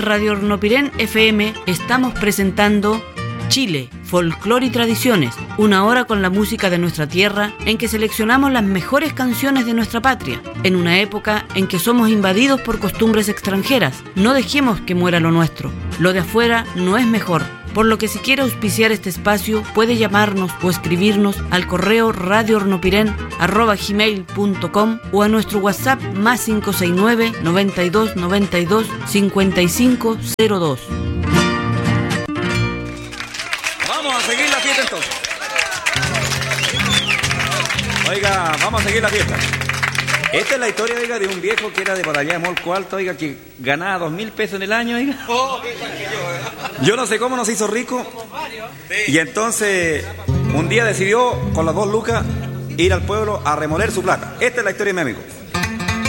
Radio Hornopirén FM estamos presentando Chile, Folclore y Tradiciones, una hora con la música de nuestra tierra en que seleccionamos las mejores canciones de nuestra patria. En una época en que somos invadidos por costumbres extranjeras, no dejemos que muera lo nuestro. Lo de afuera no es mejor. Por lo que si quiere auspiciar este espacio, puede llamarnos o escribirnos al correo radiohornopiren@gmail.com o a nuestro WhatsApp más 569 92 92 5502. Vamos a seguir la fiesta entonces. Oiga, vamos a seguir la fiesta. Esta es la historia, oiga, de un viejo que era de por allá de Molco Alto, oiga, que ganaba 2.000 pesos en el año, oiga. Yo no sé cómo nos hizo rico. Y entonces, un día decidió, con las 2 lucas, ir al pueblo a remoler su plata. Esta es la historia de mi amigo.